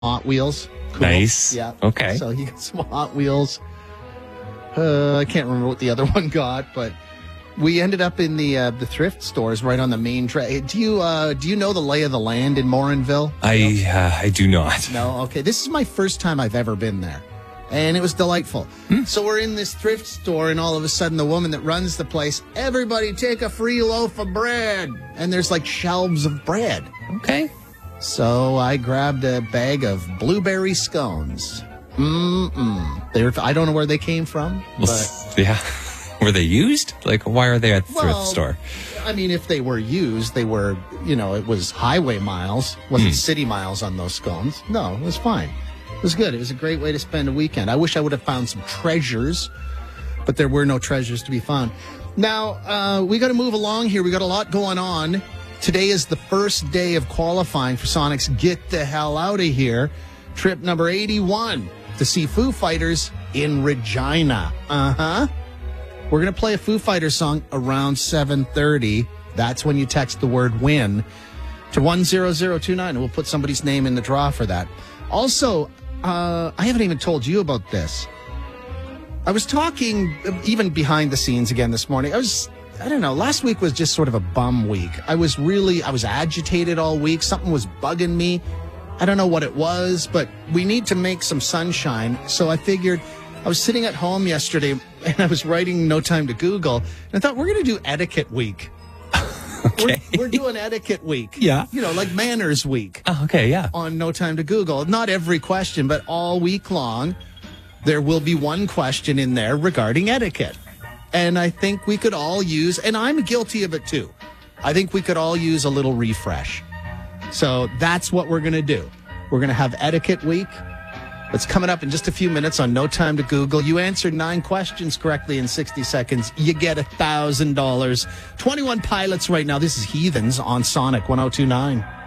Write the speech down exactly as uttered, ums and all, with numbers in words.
Hot Wheels. Cool. Nice. Yeah. Okay. So he got some Hot Wheels. Uh, I can't remember what the other one got, but we ended up in the uh, the thrift stores right on the main track. Do you uh, do you know the lay of the land in Morinville? I uh, I do not. No. Okay. This is my first time I've ever been there, and it was delightful. Hmm. So we're in this thrift store, and all of a sudden, the woman that runs the place, everybody take a free loaf of bread, and there's like shelves of bread. Okay. So I grabbed a bag of blueberry scones. Mm-mm. They were, I don't know where they came from, Well, but... yeah. Were they used? Like, why are they at the well, thrift store? I mean, if they were used, they were, you know, it was highway miles. Wasn't Mm. city miles on those scones. No, it was fine. It was good. It was a great way to spend a weekend. I wish I would have found some treasures, but there were no treasures to be found. Now, uh, we got to move along here. We got a lot going on. Today is the first day of qualifying for Sonic's Get the Hell Out of Here, trip number eighty-one, to see Foo Fighters in Regina. Uh-huh. We're going to play a Foo Fighters song around seven thirty. That's when you text the word win to one zero zero two nine, and we'll put somebody's name in the draw for that. Also, uh, I haven't even told you about this. I was talking, even behind the scenes again this morning. I was... I don't know. Last week was just sort of a bum week. I was really, I was agitated all week. Something was bugging me. I don't know what it was, but we need to make some sunshine. So I figured, I was sitting at home yesterday and I was writing No Time to Google. And I thought, we're going to do Etiquette Week. Okay. We're, we're doing Etiquette Week. Yeah. You know, like Manners Week. Oh, okay, yeah. On No Time to Google. Not every question, but all week long, there will be one question in there regarding etiquette. And I think we could all use, and I'm guilty of it too, I think we could all use a little refresh. So that's what we're going to do. We're going to have Etiquette Week. It's coming up in just a few minutes on No Time to Google. You answered nine questions correctly in sixty seconds. You get one thousand dollars. twenty-one pilots right now. This is Heathens on Sonic one oh two nine.